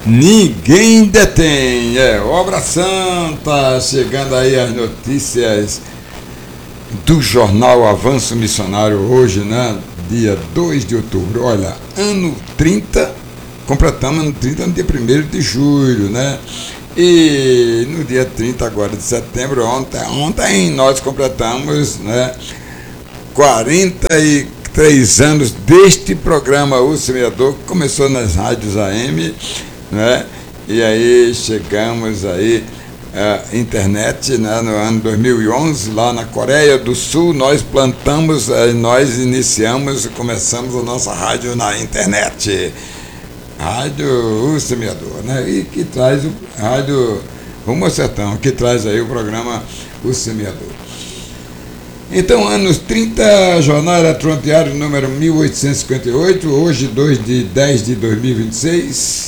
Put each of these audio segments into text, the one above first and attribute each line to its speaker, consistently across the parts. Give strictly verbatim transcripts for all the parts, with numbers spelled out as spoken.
Speaker 1: ninguém detém. É, Obra Santa, chegando aí as notícias do jornal Avanço Missionário hoje, né? Dia dois de outubro. Olha, ano trinta, completamos ano trinta no dia primeiro de julho, né? E no dia trinta agora de setembro, ontem, ontem nós completamos, né, quarenta e três anos deste programa O Semeador, que começou nas rádios A M, né? E aí chegamos aí a internet, né, no ano dois mil e onze, lá na Coreia do Sul, nós plantamos, nós iniciamos e começamos a nossa rádio na internet. Rádio O Semeador, né? E que traz o Rádio Rumo ao Sertão, que traz aí o programa O Semeador. Então, anos trinta, Jornal Eletrônico Diário número mil oitocentos e cinquenta e oito, hoje dois de dez de dois mil e vinte e seis.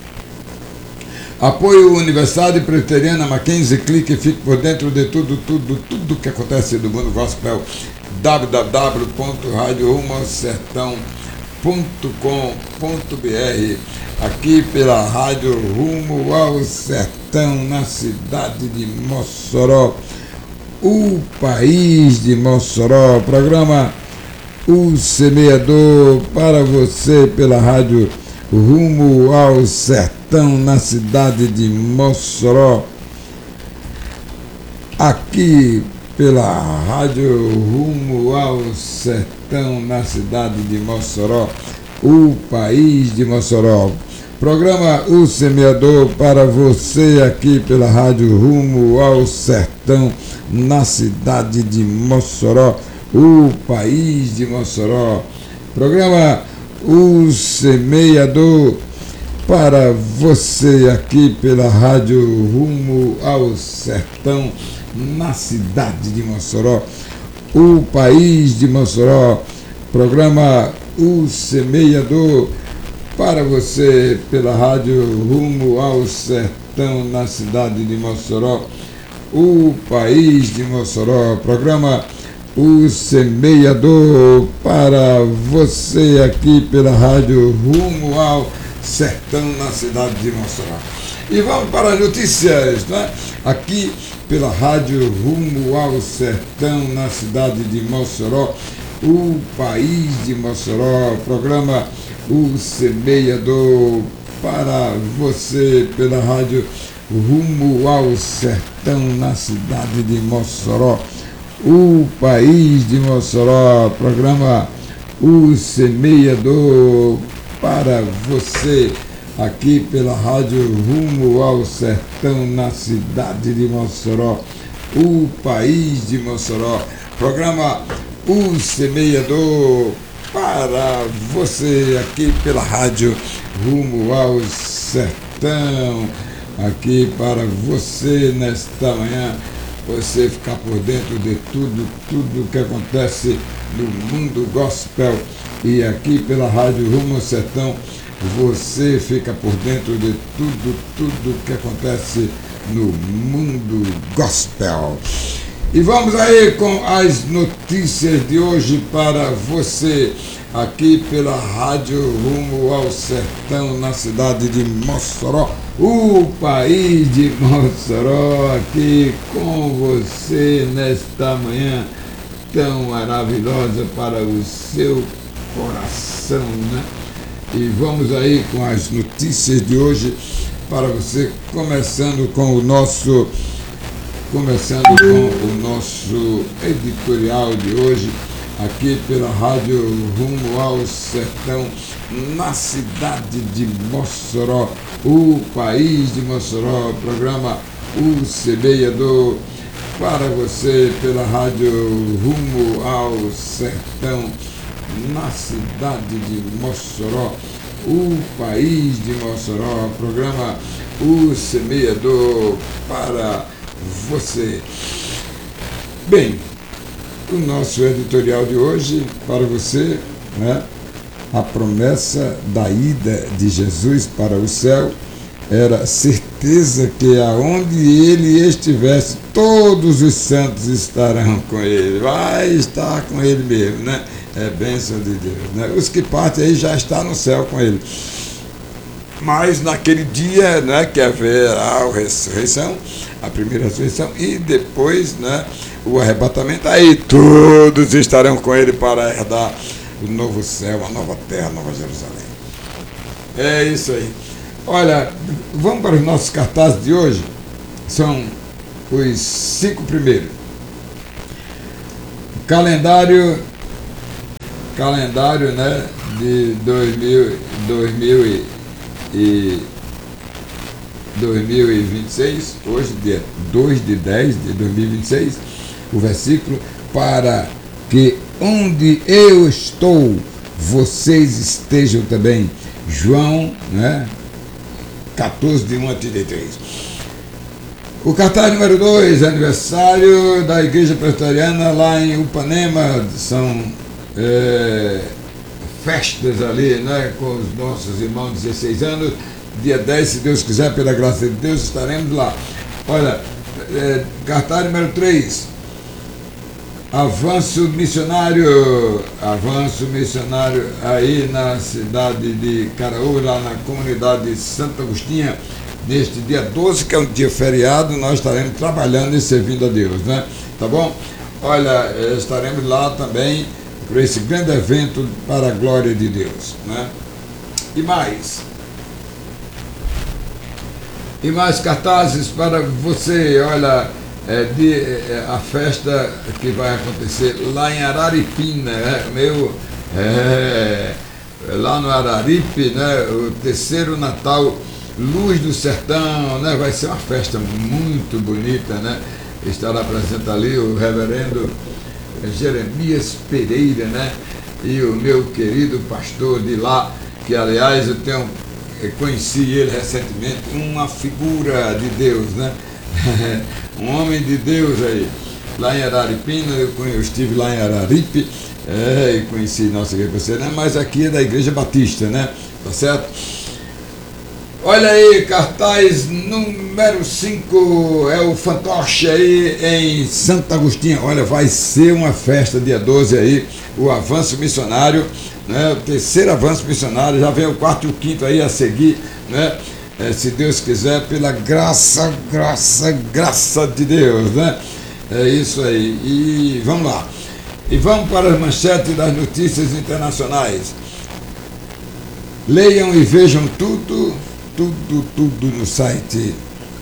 Speaker 1: Apoio Universidade Presbiteriana Mackenzie, clique e fique por dentro de tudo, tudo, tudo que acontece do mundo gospel. w w w ponto rádio rumo ao sertão ponto com ponto b r, aqui pela Rádio Rumo ao Sertão, na cidade de Mossoró, o país de Mossoró. Programa O Semeador para você pela Rádio Rumo ao Sertão, na cidade de Mossoró, aqui pela Rádio Rumo ao Sertão, na cidade de Mossoró, o país de Mossoró. Programa O Semeador para você aqui pela Rádio Rumo ao Sertão, na cidade de Mossoró, o país de Mossoró. Programa O Semeador para você aqui pela Rádio Rumo ao Sertão, na cidade de Mossoró, o país de Mossoró. Programa O Semeador para você pela Rádio Rumo ao Sertão, na cidade de Mossoró, o país de Mossoró. Programa O Semeador para você aqui pela Rádio Rumo ao Sertão, na cidade de Mossoró. E vamos para as notícias, né? Aqui pela Rádio Rumo ao Sertão, na cidade de Mossoró, o país de Mossoró. Programa O Semeador para você pela Rádio Rumo ao Sertão, na cidade de Mossoró, o país de Mossoró. Programa O Semeador para você aqui pela Rádio Rumo ao Sertão, na cidade de Mossoró, o país de Mossoró. Programa O Semeador para você aqui pela Rádio Rumo ao Sertão, aqui para você nesta manhã, você ficar por dentro de tudo, tudo que acontece no mundo gospel. E aqui pela Rádio Rumo ao Sertão, você fica por dentro de tudo, tudo que acontece no mundo gospel. E vamos aí com as notícias de hoje para você, aqui pela Rádio Rumo ao Sertão, na cidade de Mossoró, o país de Mossoró, aqui com você nesta manhã tão maravilhosa para o seu coração, né? E vamos aí com as notícias de hoje para você, começando com o nosso começando com o nosso editorial de hoje, aqui pela Rádio Rumo ao Sertão, na cidade de Mossoró, o país de Mossoró. Programa O Semeador para você pela Rádio Rumo ao Sertão, na cidade de Mossoró, o país de Mossoró. Programa O Semeador para você. Bem, o nosso editorial de hoje para você, né? A promessa da ida de Jesus para o céu era certeza que aonde ele estivesse, todos os santos estarão com ele. Vai estar com ele mesmo, né? É bênção de Deus, né? Os que partem aí já estão no céu com ele. Mas naquele dia, né, que haverá a ressurreição, a primeira ressurreição, e depois, né, o arrebatamento, aí todos estarão com ele para herdar o novo céu, a nova terra, a nova Jerusalém. É isso aí. Olha, vamos para os nossos cartazes de hoje. São os cinco primeiros. Calendário, calendário, né, de dois mil, dois mil e dois mil e vinte e seis, hoje dia dois de dez de dois mil e vinte e seis, o versículo: para que onde eu estou, vocês estejam também. João, né, quatorze, de um a trinta e três. O cartaz número dois, aniversário da Igreja Presbiteriana lá em Upanema. São é, festas ali, né, com os nossos irmãos de dezesseis anos. Dia dez, se Deus quiser, pela graça de Deus, estaremos lá. Olha, é, cartaz número três, avanço missionário, avanço missionário aí na cidade de Caraú, lá na comunidade de Santa Agostinha. Neste dia doze, que é um dia feriado, nós estaremos trabalhando e servindo a Deus, né? Tá bom? Olha, estaremos lá também por esse grande evento para a glória de Deus, né? E mais, e mais cartazes para você. Olha, é, de, é, a festa que vai acontecer lá em Araripina, né? Meu, é, lá no Araripe, né? O terceiro Natal Luz do Sertão, né? Vai ser uma festa muito bonita, né? Estará presente ali o reverendo Jeremias Pereira, né? E o meu querido pastor de lá, que aliás eu tenho, eu conheci ele recentemente, uma figura de Deus, né? Um homem de Deus aí, lá em Araripina. Eu, eu estive lá em Araripe, é, e conheci nossa igreja, né? Mas aqui é da Igreja Batista, né? Tá certo? Olha aí, cartaz número cinco, é o fantoche aí em Santa Agostinha. Olha, vai ser uma festa dia doze aí, o avanço missionário, né? O terceiro avanço missionário, já vem o quarto e o quinto aí a seguir, né? É, se Deus quiser, pela graça, graça, graça de Deus, né? É isso aí. E vamos lá. E vamos para as manchetes das notícias internacionais. Leiam e vejam tudo, tudo, tudo no site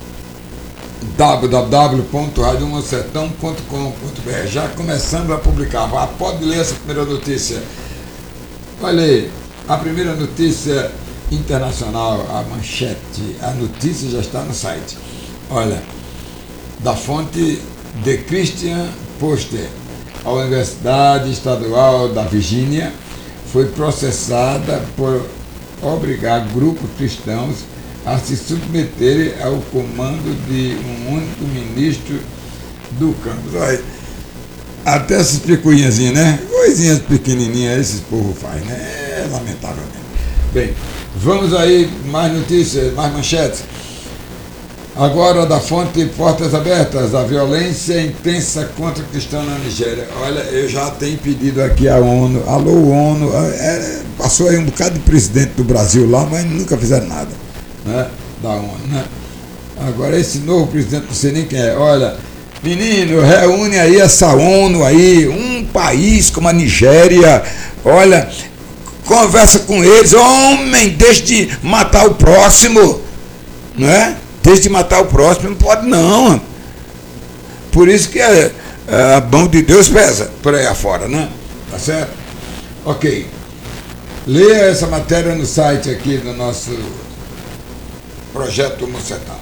Speaker 1: w w w ponto rádio mosertão ponto com ponto b r. Já começando a publicar. Ah, pode ler essa primeira notícia. Olha aí, a primeira notícia internacional, a manchete, a notícia já está no site. Olha, da fonte The Christian Post, a Universidade Estadual da Virgínia foi processada por obrigar grupos cristãos a se submeterem ao comando de um único ministro do campus. Olha, até essas picuinhazinhas, né? Coisinhas pequenininhas esse povo faz, né? É lamentavelmente. Bem, vamos aí, mais notícias, mais manchetes. Agora da fonte Portas Abertas, a violência intensa contra cristãos na Nigéria. Olha, eu já tenho pedido aqui à ONU, alô ONU, é, passou aí um bocado de presidente do Brasil lá, mas nunca fizeram nada, né, da ONU, né? Agora esse novo presidente, não sei nem quem é. Olha, menino, reúne aí essa ONU aí, um país como a Nigéria, olha, conversa com eles, homem, deixe de matar o próximo, não é? Deixe de matar o próximo, não pode não. Por isso que a, a mão de Deus pesa por aí afora, né? Tá certo? Ok. Leia essa matéria no site aqui do nosso projeto Mosertão.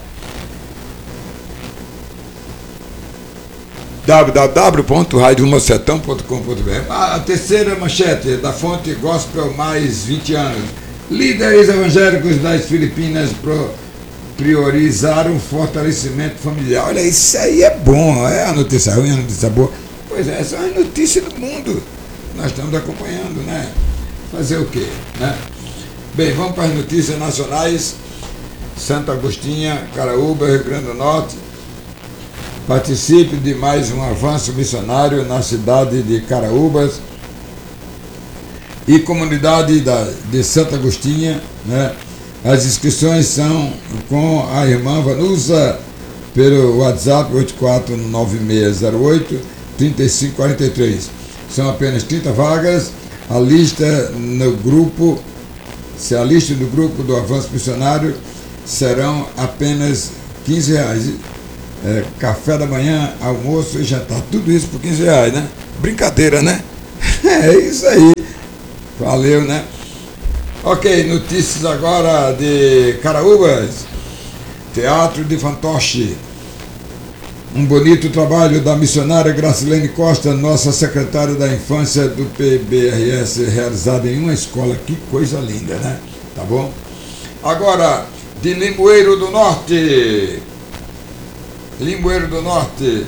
Speaker 1: w w w ponto rádio mosertão ponto com ponto b r. A terceira manchete da fonte Gospel Mais vinte anos. Líderes evangélicos das Filipinas pro priorizaram o fortalecimento familiar. Olha, isso aí é bom, é a notícia ruim, a notícia boa. Pois é, essa é a notícia do mundo. Nós estamos acompanhando, né? Fazer o quê, né? Bem, vamos para as notícias nacionais. Santa Agostinha, Caraúba, Rio Grande do Norte. Participe de mais um avanço missionário na cidade de Caraúbas e comunidade da, de Santa Agostinha, né? As inscrições são com a irmã Vanusa pelo WhatsApp oito quatro nove seis zero oito três cinco quatro três. São apenas trinta vagas. A lista no grupo, se a lista do grupo do Avanço Missionário, serão apenas quinze reais. É, café da manhã, almoço e jantar, tudo isso por quinze reais, né? Brincadeira, né? É isso aí. Valeu, né? Ok, notícias agora de Caraúbas. Teatro de Fantoche. Um bonito trabalho da missionária Gracilene Costa, nossa secretária da Infância do P B R S, realizado em uma escola. Que coisa linda, né? Tá bom? Agora, de Limoeiro do Norte. Limoeiro do Norte.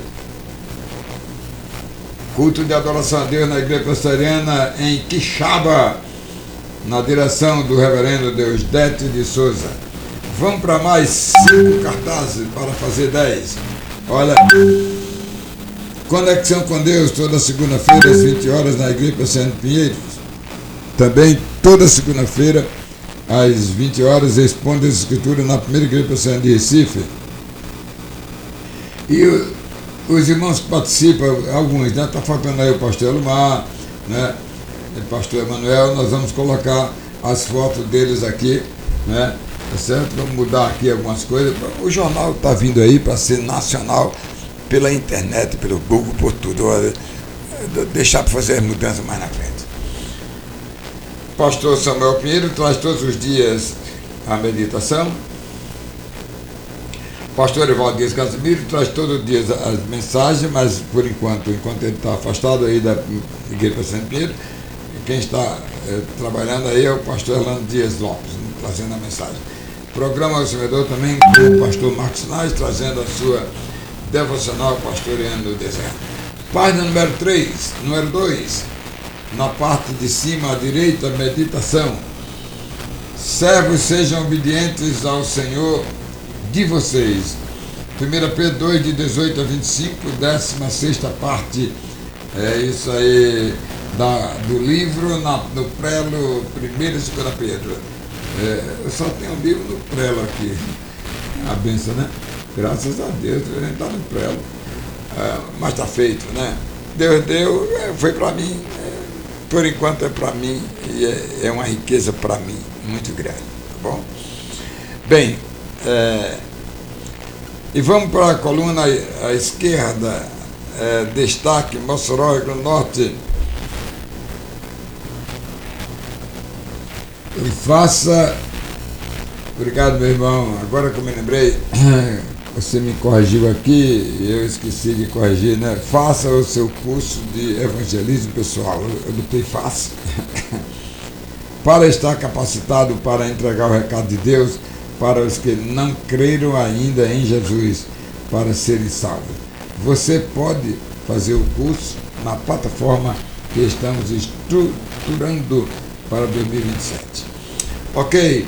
Speaker 1: Culto de adoração a Deus na Igreja Presbiteriana em Quixaba, na direção do reverendo Deusdete de Souza. Vamos para mais cinco cartazes para fazer dez. Olha, Conexão com Deus, toda segunda-feira às vinte horas na Igreja Presbiteriana de Pinheiros. Também toda segunda-feira às vinte horas expondo as escrituras na primeira Igreja Presbiteriana de Recife. E o, os irmãos que participam, alguns, né? Está faltando aí o pastor Elmar, né? O pastor Emanuel, nós vamos colocar as fotos deles aqui, né? Tá certo? Vamos mudar aqui algumas coisas. O jornal está vindo aí para ser nacional, pela internet, pelo Google, por tudo. Deixar para fazer as mudanças mais na frente. Pastor Samuel Pinheiro traz todos os dias a meditação. Pastor Evaldo Dias Casimiro traz todos os dias as mensagens, mas por enquanto, enquanto ele está afastado aí da Igreja Presbiteriana Pinheiro, quem está eh, trabalhando aí é o pastor Orlando Dias Lopes, trazendo a mensagem. Programa O Semeador também com o pastor Marcos Nais, trazendo a sua devocional pastoreando o deserto. Página número três, número dois, na parte de cima à direita, meditação. Servos, sejam obedientes ao Senhor de vocês. primeira Pedro dois, de dezoito a vinte e cinco, décima sexta parte. É isso aí, da, do livro na, no prelo, primeira e segunda Pedro. É, eu só tenho um livro no prelo aqui. A benção, né? Graças a Deus, a gente está no prelo. É, mas está feito, né? Deus deu, é, foi para mim. É, por enquanto é para mim e é, é uma riqueza para mim muito grande, tá bom? Bem, é, e vamos para a coluna à, à esquerda, é, destaque Mossoró, Rio Grande do Norte. E faça, obrigado meu irmão, agora que eu me lembrei, você me corrigiu aqui, eu esqueci de corrigir, né? Faça o seu curso de evangelismo pessoal, eu botei faça, para estar capacitado para entregar o recado de Deus para os que não creram ainda em Jesus, para serem salvos. Você pode fazer o curso na plataforma que estamos estruturando para dois mil e vinte e sete. Ok.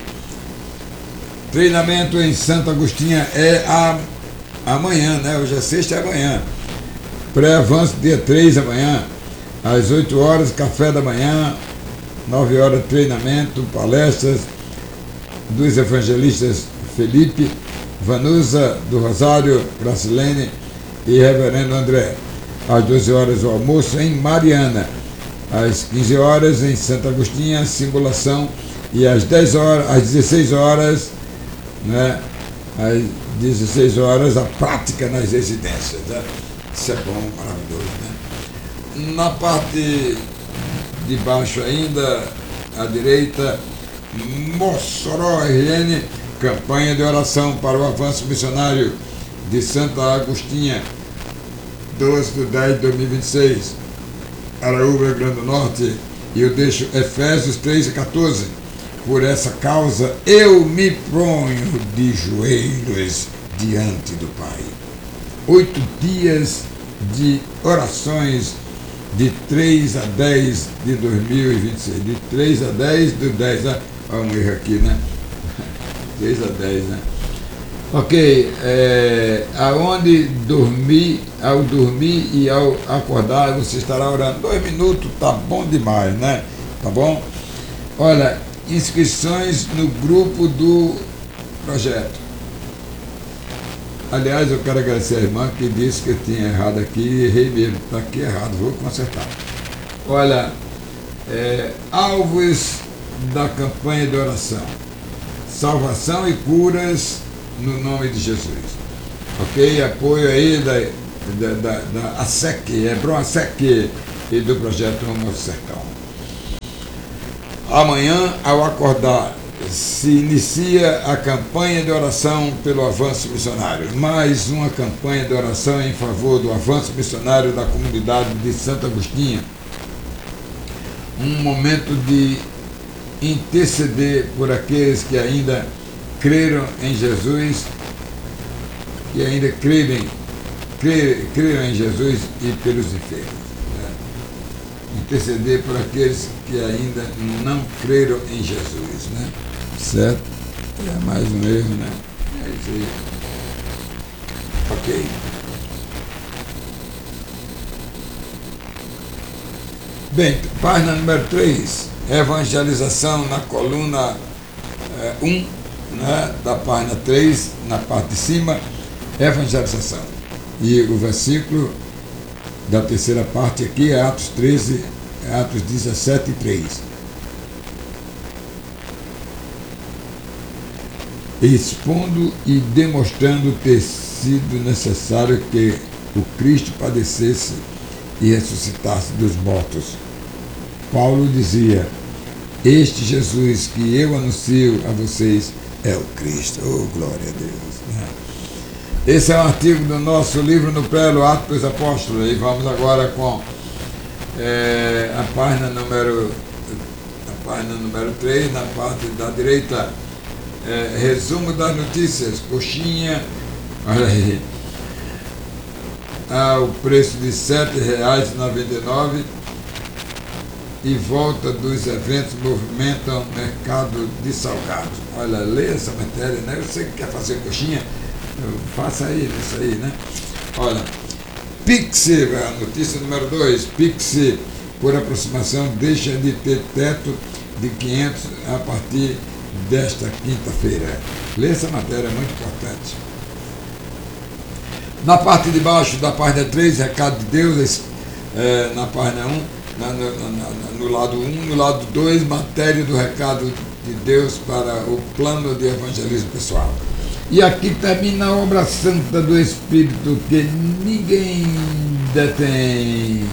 Speaker 1: Treinamento em Santo Agostinho é a, amanhã, né? Hoje é sexta, é amanhã. Pré-avanço, dia três amanhã, às oito horas, café da manhã, nove horas, treinamento, palestras dos evangelistas Felipe, Vanusa do Rosário, Gracilene e Reverendo André. Às doze horas, o almoço em Mariana. Às quinze horas, em Santo Agostinho, simulação. E às dez horas, às dezesseis horas, né? Às dezesseis horas, a prática nas residências. Né? Isso é bom, maravilhoso. Né? Na parte de baixo ainda, à direita, Mossoró R N, campanha de oração para o avanço missionário de Santa Agostinha, doze de dez de dois mil e vinte e seis, Araúba, Rio Grande do Norte. E eu deixo Efésios três e quatorze. Por essa causa eu me ponho de joelhos diante do Pai. Oito dias de orações de três a dez de dois mil e vinte e seis. De três a dez do dez, né? Olha um erro aqui, né? três a dez, né? Ok, é, aonde dormir, ao dormir e ao acordar, você estará orando. Dois minutos, tá bom demais, né? Tá bom? Olha, inscrições no grupo do projeto. Aliás, eu quero agradecer a irmã que disse que eu tinha errado aqui, errei mesmo, está aqui errado, vou consertar. Olha, é, alvos da campanha de oração: salvação e curas no nome de Jesus. Ok? Apoio aí da, da, da, da ASEC, Hebron ASEC e do projeto Rumo ao Sertão. Amanhã, ao acordar, se inicia a campanha de oração pelo avanço missionário. Mais uma campanha de oração em favor do avanço missionário da comunidade de Santo Agostinho. Um momento de interceder por aqueles que ainda creram em Jesus, que ainda crerem, crer, creram em Jesus e pelos enfermos. Né? Interceder por aqueles que ainda não creram em Jesus. Né? Certo? É mais um erro, né? É isso aí. Ok. Bem, página número três, evangelização na coluna um, né, da página três, na parte de cima, evangelização. E o versículo da terceira parte aqui é Atos treze, Atos dezessete e três. Expondo e demonstrando ter sido necessário que o Cristo padecesse e ressuscitasse dos mortos. Paulo dizia: este Jesus que eu anuncio a vocês é o Cristo. Oh, glória a Deus. Esse é um artigo do nosso livro no Prelo, Atos dos Apóstolos. E vamos agora com é, a página número a página número três, na parte da direita. É, resumo das notícias, coxinha, olha aí, ao preço de sete reais e noventa e nove centavos, e volta dos eventos movimentam o mercado de salgados. Olha, lê essa matéria, né? Você que quer fazer coxinha, faça aí, isso aí, né? Olha, Pix, a notícia número dois, Pix, por aproximação, deixa de ter teto de quinhentos a partir desta quinta-feira. Lê essa matéria, é muito importante. Na parte de baixo da página três, recado de Deus, é, na página um, na, no, na, no lado um, no lado dois, matéria do recado de Deus para o plano de evangelismo pessoal. E aqui termina a obra santa do Espírito que ninguém detém.